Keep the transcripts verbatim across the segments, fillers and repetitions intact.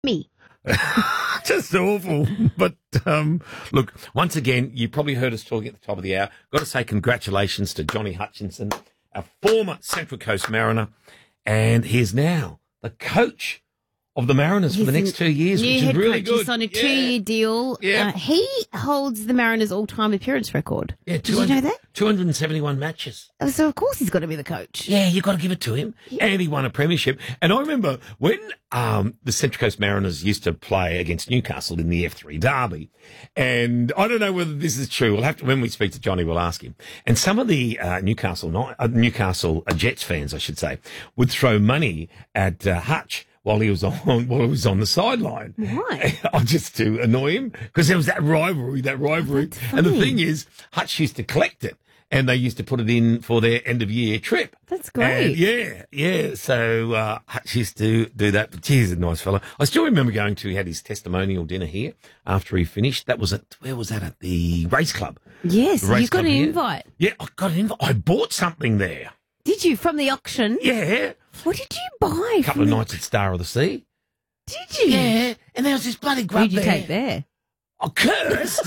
Me. Just awful. But um, look, once again, you probably heard us talking at the top of the hour. Got to say congratulations to Johnny Hutchinson, a former Central Coast Mariner, and he is now the coach of the Mariners He's for the next two years, new which is head really coach. good. He's on a Yeah. two-year deal. Yeah. Uh, he holds the Mariners' all-time appearance record. Yeah, Did you know that? two hundred seventy-one matches. Oh, so, of course, he's got to be the coach. Yeah, you've got to give it to him. And he won a premiership. And I remember when um, the Central Coast Mariners used to play against Newcastle in the F three Derby. And I don't know whether this is true. We'll have to, when we speak to Johnny, we'll ask him. And some of the uh, Newcastle uh, Newcastle uh, Jets fans, I should say, would throw money at uh, Hutch while he was on while he was on the sideline. Why? Just to annoy him, because there was that rivalry, that rivalry. That's And the funny. thing is, Hutch used to collect it, and they used to put it in for their end of year trip. That's great. And yeah, yeah. So uh, Hutch used to do that. But geez, he's a nice fella. I still remember going to, he had his testimonial dinner here after he finished. That was at, where was that? At the race club. Yes, The race you got club an here. invite. Yeah, I got an invite. I bought something there. Did you, from the auction? Yeah. What did you buy? A couple from of the- nights at Star of the Sea. Did you? Yeah. And there was this bloody grub Who'd you there. take there? Oh, cursed.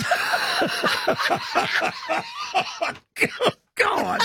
God.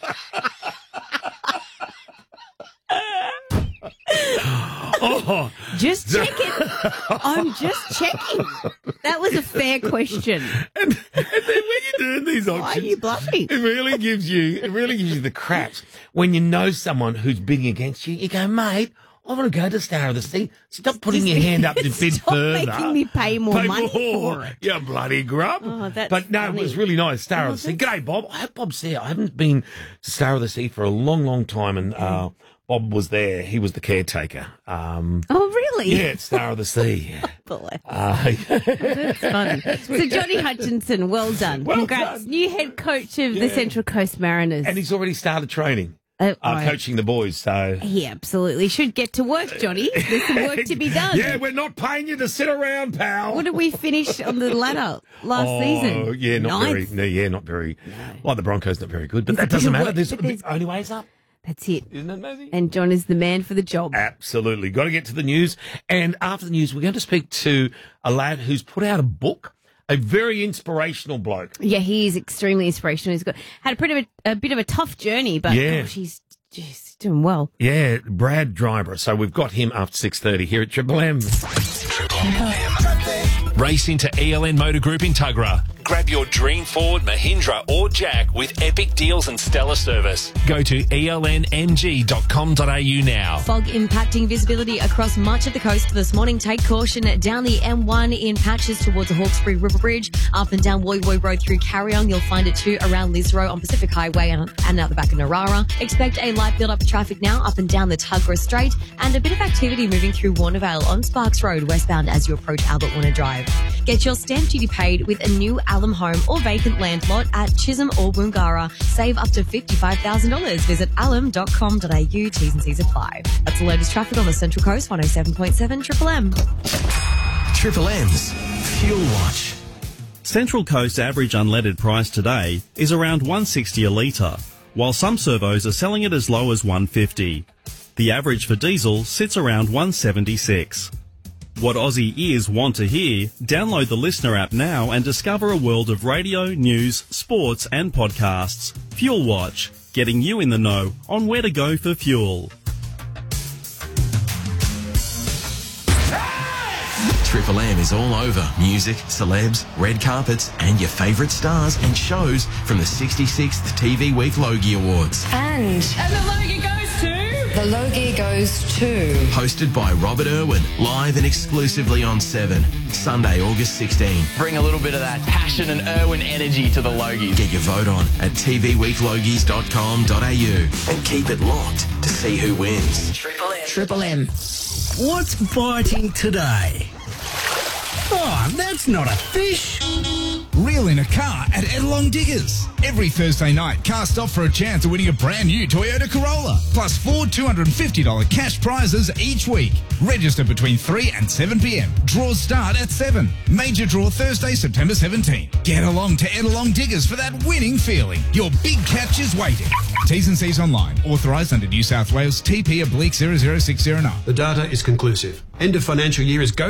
Oh, Just checking. I'm just checking. That was a fair question. and, and then when you're doing these Why are auctions, you bluffing? it really gives you, it really gives you the craps when you know someone who's bidding against you. You go, mate, I want to go to Star of the Sea. Stop putting your hand up to bid Stop further. making me pay more Pay money more. for it. You bloody grub. Oh, that's but no, funny. it was really nice. Star Oh, of the Sea. that's- G'day, Bob. I hope Bob's there. I haven't been to Star of the Sea for a long, long time, and uh, Bob was there. He was the caretaker. Um, Oh, really? yeah, at Star of the Sea. Boy. Uh, That's funny. So Johnny Hutchinson, well done. Well Congrats. done. New head coach of Yeah. the Central Coast Mariners. and he's already started training, Uh, uh, right. coaching the boys. So He absolutely should get to work, Johnny. There's some work to be done. yeah, we're not paying you to sit around, pal. What did we finish on the ladder last oh, season? yeah, not Ninth. very. No, yeah, not very. Well, the Broncos not very good, but There's that a doesn't bit of matter. work, There's, but there's- the only way's up, That's it. isn't it, Mazzy? And John is the man for the job. Absolutely. Got to get to the news. And after the news, we're going to speak to a lad who's put out a book, a very inspirational bloke. Yeah, he is extremely inspirational. He's got had a pretty a, bit of a tough journey, but Yeah. gosh, he's just doing well. Yeah, Brad Driver. So we've got him after six thirty here at Triple M. Race into E L N Motor Group in Tuggerah. Grab your dream Ford, Mahindra or Jack with epic deals and stellar service. Go to E L N M G dot com dot A U now. Fog impacting visibility across much of the coast this morning. Take caution down the M one in patches towards the Hawkesbury River Bridge, up and down Woy Woy Road through Carryong. You'll find it too around Lisro on Pacific Highway and, and out the back of Narara. Expect a light build up of traffic now up and down the Tuggerah Strait, and a bit of activity moving through Warnervale on Sparks Road westbound as you approach Albert Warner Drive. Get your stamp duty paid with a new Alum home or vacant land lot at Chisholm or Woongarra. Save up to fifty-five thousand dollars. Visit alum dot com dot A U. T's and C's apply. That's the latest traffic on the Central Coast, one oh seven point seven Triple M. Triple M's Fuel Watch. Central Coast's average unleaded price today is around one sixty a litre, while some servos are selling it as low as one fifty. The average for diesel sits around one seventy-six. What Aussie ears want to hear? Download the Listener app now and discover a world of radio, news, sports and podcasts. Fuel Watch, getting you in the know on where to go for fuel. Triple M is all over music, celebs, red carpets, and your favourite stars and shows from the sixty-sixth T V Week Logie Awards. And And the Logie goes to... the Logie goes to... Hosted by Robert Irwin, live and exclusively on seven, Sunday, August sixteenth. Bring a little bit of that passion and Irwin energy to the Logies. Get your vote on at t v week logies dot com dot a u and keep it locked to see who wins. Triple M. Triple M. What's biting today? Oh, that's not a fish. Real deal in a car at Edelong Diggers. Every Thursday night, cast off for a chance of winning a brand new Toyota Corolla, plus four two hundred fifty dollars cash prizes each week. Register between three and seven p.m. Draws start at seven. Major draw Thursday, September seventeenth. Get along to Edelong Diggers for that winning feeling. Your big catch is waiting. T's and C's online. Authorised under New South Wales T P oblique zero zero six zero nine. The data is conclusive. End of financial year is go